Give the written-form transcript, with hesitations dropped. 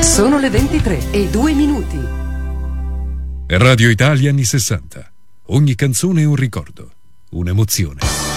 Sono le 23:02. Radio Italia anni 60. Ogni canzone è un ricordo, un'emozione.